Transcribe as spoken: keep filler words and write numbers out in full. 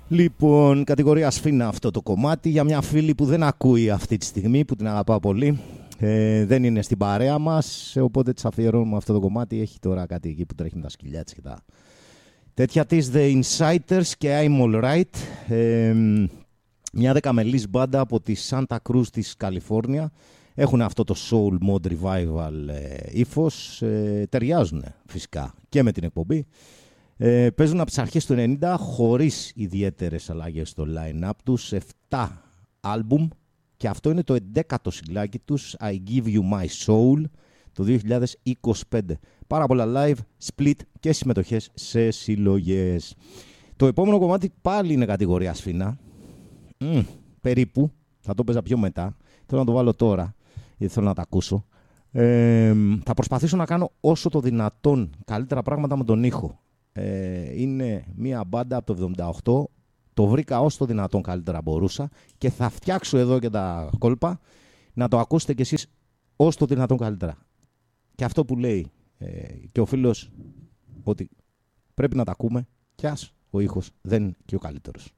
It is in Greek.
Λοιπόν, κατηγορία Σφίνα αυτό το κομμάτι για μια φίλη που δεν ακούει αυτή τη στιγμή, που την αγαπάω πολύ. Ε, δεν είναι στην παρέα μας, οπότε της αφιερώνουμε αυτό το κομμάτι. Έχει τώρα κάτι εκεί που τρέχει με τα σκυλιά της και τα τέτοια της. The Insiders και I'm Alright. Ε, μια δεκαμελής μπάντα από τη Santa Cruz της Καλιφόρνια. Έχουν αυτό το soul mod revival ε, ύφος. Ε, ταιριάζουν φυσικά και με την εκπομπή. Ε, παίζουν από τις αρχές του ενενήντα χωρίς ιδιαίτερες αλλαγές στο line-up τους. εφτά άλμπουμ και αυτό είναι το εντέκατο συγκλάκι τους, I Give You My Soul, το δύο χιλιάδες είκοσι πέντε. Πάρα πολλά live, split και συμμετοχές σε συλλογές. Το επόμενο κομμάτι πάλι είναι κατηγορία Σφίνα. Mm, περίπου, θα το παίζα πιο μετά. Θέλω να το βάλω τώρα, γιατί θέλω να το ακούσω. Ε, θα προσπαθήσω να κάνω όσο το δυνατόν καλύτερα πράγματα με τον ήχο. Ε, είναι μια μπάντα από το εβδομήντα οκτώ. Το βρήκα όσο το δυνατόν καλύτερα μπορούσα και θα φτιάξω εδώ και τα κόλπα να το ακούσετε κι εσείς όσο το δυνατόν καλύτερα. Και αυτό που λέει ε, και ο φίλος, ότι πρέπει να τα ακούμε κι ας ο ήχος δεν είναι και ο καλύτερος.